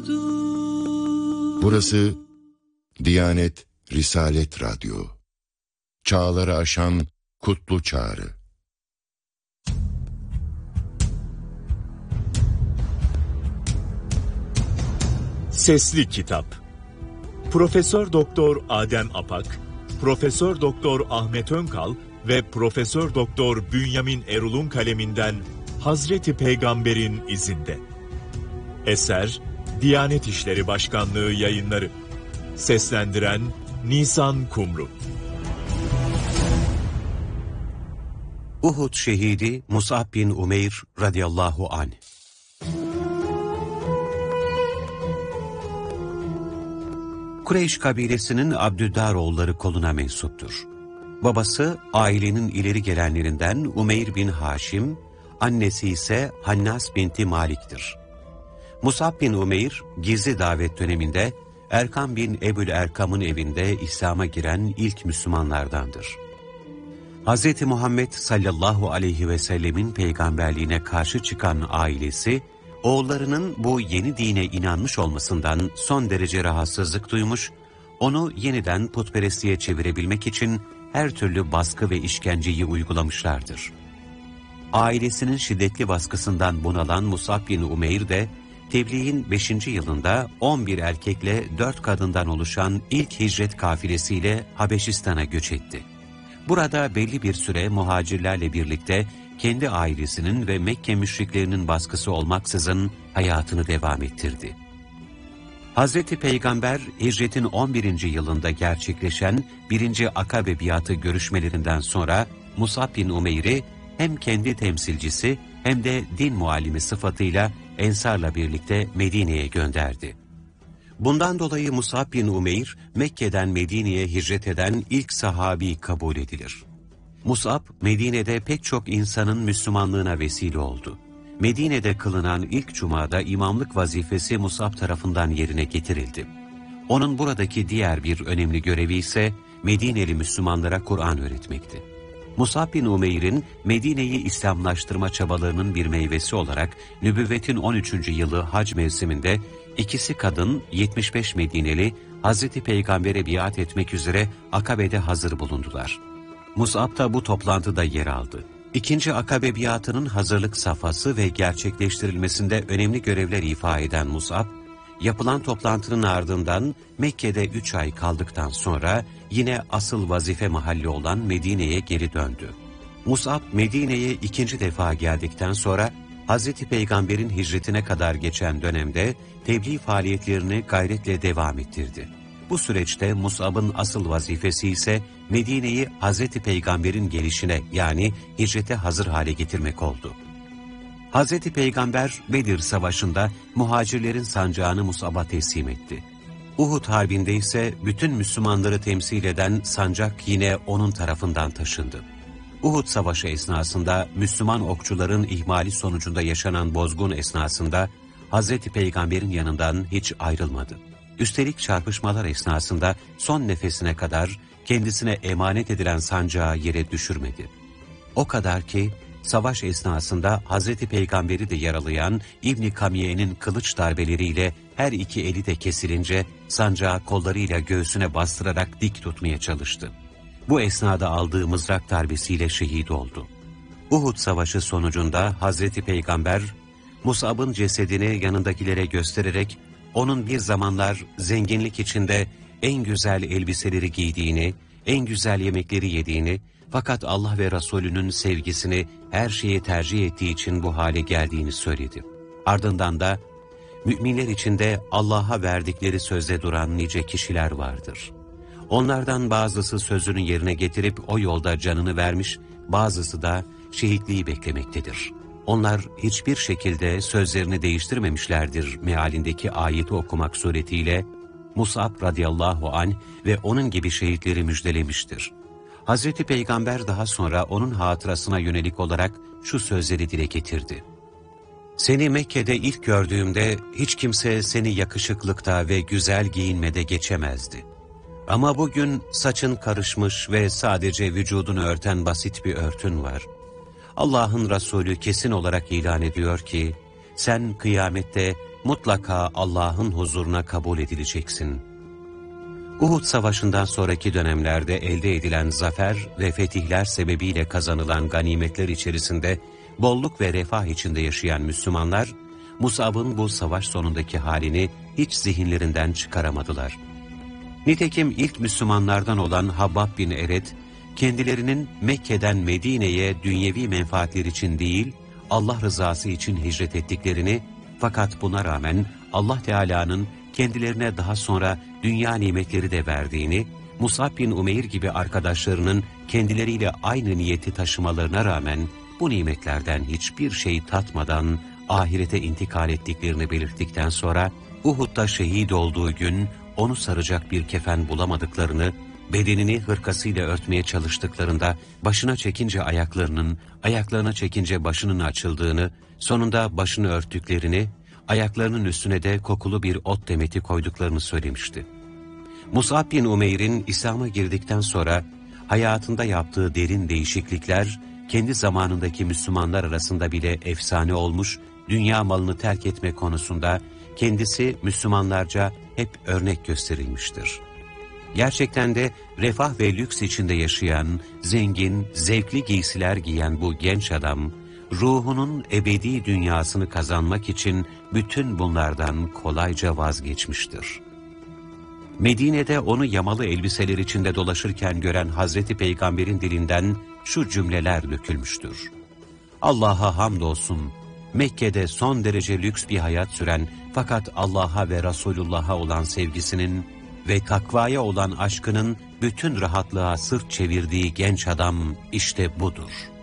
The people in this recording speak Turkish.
Burası Diyanet Risalet Radyo. Çağları aşan kutlu çağrı. Sesli Kitap. Profesör Doktor Adem Apak, Profesör Doktor Ahmet Önkal ve Profesör Doktor Bünyamin Erul'un kaleminden Hazreti Peygamber'in izinde. Eser Diyanet İşleri Başkanlığı Yayınları. Seslendiren Nisan Kumru. Uhud şehidi Mus'ab bin Umeyr radıyallahu anh. Kureyş kabilesinin Abdüddaroğulları koluna mensuptur. Babası ailenin ileri gelenlerinden Umeyr bin Haşim, annesi ise Hannas binti Malik'tir. Mus'ab bin Umeyr gizli davet döneminde Erkam bin Ebul Erkam'ın evinde İslam'a giren ilk Müslümanlardandır. Hz. Muhammed sallallahu aleyhi ve sellemin peygamberliğine karşı çıkan ailesi, oğullarının bu yeni dine inanmış olmasından son derece rahatsızlık duymuş, onu yeniden putperestliğe çevirebilmek için her türlü baskı ve işkenceyi uygulamışlardır. Ailesinin şiddetli baskısından bunalan Mus'ab bin Umeyr de, tebliğin 5. yılında 11 erkekle 4 kadından oluşan ilk hicret kafilesiyle Habeşistan'a göç etti. Burada belli bir süre muhacirlerle birlikte kendi ailesinin ve Mekke müşriklerinin baskısı olmaksızın hayatını devam ettirdi. Hazreti Peygamber hicretin 11. yılında gerçekleşen 1. Akabe biatı görüşmelerinden sonra Mus'ab bin Umeyr'i hem kendi temsilcisi hem de din muallimi sıfatıyla Ensar'la birlikte Medine'ye gönderdi. Bundan dolayı Mus'ab bin Umeyr, Mekke'den Medine'ye hicret eden ilk sahabi kabul edilir. Mus'ab, Medine'de pek çok insanın Müslümanlığına vesile oldu. Medine'de kılınan ilk cumada imamlık vazifesi Mus'ab tarafından yerine getirildi. Onun buradaki diğer bir önemli görevi ise Medineli Müslümanlara Kur'an öğretmekti. Mus'ab bin Umeyr'in Medine'yi İslamlaştırma çabalarının bir meyvesi olarak nübüvvetin 13. yılı hac mevsiminde ikisi kadın 75 Medineli Hazreti Peygamber'e biat etmek üzere Akabe'de hazır bulundular. Mus'ab da bu toplantıda yer aldı. İkinci Akabe biatının hazırlık safhası ve gerçekleştirilmesinde önemli görevler ifa eden Mus'ab, yapılan toplantının ardından Mekke'de 3 ay kaldıktan sonra yine asıl vazife mahalli olan Medine'ye geri döndü. Mus'ab Medine'ye 2. defa geldikten sonra Hazreti Peygamber'in hicretine kadar geçen dönemde tebliğ faaliyetlerini gayretle devam ettirdi. Bu süreçte Mus'ab'ın asıl vazifesi ise Medine'yi Hazreti Peygamber'in gelişine yani hicrete hazır hale getirmek oldu. Hazreti Peygamber Bedir Savaşı'nda muhacirlerin sancağını Mus'ab'a teslim etti. Uhud Harbi'nde ise bütün Müslümanları temsil eden sancak yine onun tarafından taşındı. Uhud Savaşı esnasında Müslüman okçuların ihmali sonucunda yaşanan bozgun esnasında Hazreti Peygamber'in yanından hiç ayrılmadı. Üstelik çarpışmalar esnasında son nefesine kadar kendisine emanet edilen sancağı yere düşürmedi. O kadar ki savaş esnasında Hazreti Peygamber'i de yaralayan İbn Kamiye'nin kılıç darbeleriyle her iki eli de kesilince sancağı kollarıyla göğsüne bastırarak dik tutmaya çalıştı. Bu esnada aldığı mızrak darbesiyle şehit oldu. Uhud Savaşı sonucunda Hazreti Peygamber, Mus'ab'ın cesedini yanındakilere göstererek onun bir zamanlar zenginlik içinde en güzel elbiseleri giydiğini, en güzel yemekleri yediğini, fakat Allah ve Resulünün sevgisini her şeye tercih ettiği için bu hale geldiğini söyledi. Ardından da, müminler içinde Allah'a verdikleri sözde duran nice kişiler vardır. Onlardan bazısı sözünü yerine getirip o yolda canını vermiş, bazısı da şehitliği beklemektedir. Onlar hiçbir şekilde sözlerini değiştirmemişlerdir mealindeki ayeti okumak suretiyle Mus'ab radıyallahu anh ve onun gibi şehitleri müjdelemiştir. Hazreti Peygamber daha sonra onun hatırasına yönelik olarak şu sözleri dile getirdi. Seni Mekke'de ilk gördüğümde hiç kimse seni yakışıklıkta ve güzel giyinmede geçemezdi. Ama bugün saçın karışmış ve sadece vücudunu örten basit bir örtün var. Allah'ın Resulü kesin olarak ilan ediyor ki, sen kıyamette mutlaka Allah'ın huzuruna kabul edileceksin. Uhud Savaşı'ndan sonraki dönemlerde elde edilen zafer ve fetihler sebebiyle kazanılan ganimetler içerisinde bolluk ve refah içinde yaşayan Müslümanlar, Mus'ab'ın bu savaş sonundaki halini hiç zihinlerinden çıkaramadılar. Nitekim ilk Müslümanlardan olan Habbab bin Eret, kendilerinin Mekke'den Medine'ye dünyevi menfaatler için değil, Allah rızası için hicret ettiklerini, fakat buna rağmen Allah Teala'nın kendilerine daha sonra dünya nimetleri de verdiğini, Mus'ab bin Umeyr gibi arkadaşlarının kendileriyle aynı niyeti taşımalarına rağmen bu nimetlerden hiçbir şey tatmadan ahirete intikal ettiklerini belirttikten sonra, Uhud'da şehit olduğu gün onu saracak bir kefen bulamadıklarını, bedenini hırkasıyla örtmeye çalıştıklarında başına çekince ayaklarının, ayaklarına çekince başının açıldığını, sonunda başını örttüklerini, ayaklarının üstüne de kokulu bir ot demeti koyduklarını söylemişti. Mus'ab bin Umeyr'in İslam'a girdikten sonra hayatında yaptığı derin değişiklikler, kendi zamanındaki Müslümanlar arasında bile efsane olmuş, dünya malını terk etme konusunda kendisi Müslümanlarca hep örnek gösterilmiştir. Gerçekten de refah ve lüks içinde yaşayan, zengin, zevkli giysiler giyen bu genç adam, ruhunun ebedi dünyasını kazanmak için bütün bunlardan kolayca vazgeçmiştir. Medine'de onu yamalı elbiseler içinde dolaşırken gören Hazreti Peygamber'in dilinden şu cümleler dökülmüştür. Allah'a hamdolsun, Mekke'de son derece lüks bir hayat süren fakat Allah'a ve Resulullah'a olan sevgisinin ve takvaya olan aşkının bütün rahatlığa sırt çevirdiği genç adam işte budur.